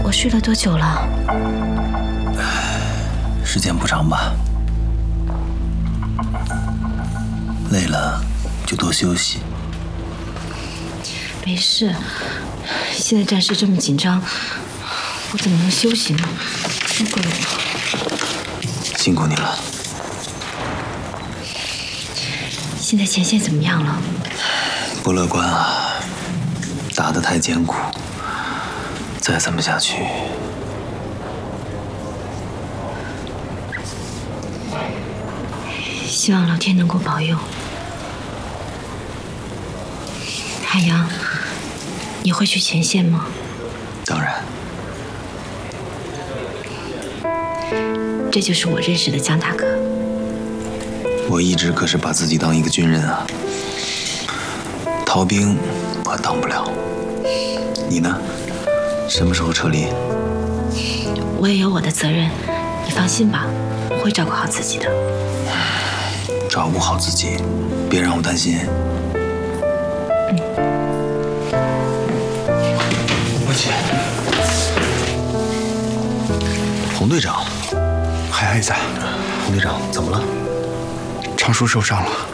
我睡了多久了？ 时间不长吧。累了就多休息。 没事，现在战事这么紧张，我怎么能休息呢？真怪我。 辛苦你了。 现在前线怎么样了？ 不乐观啊，打得太艰苦，再这么下去， 希望老天能够保佑。海洋，你会去前线吗？ 当然。 这就是我认识的江大哥。 我一直可是把自己当一个军人啊，逃兵我当不了。你呢？什么时候撤离？ 我也有我的责任，你放心吧，我会照顾好自己的。 照顾好自己，别让我担心。 我姐， 洪队长， 还在。 洪队长，怎么了？ 昌叔受伤了。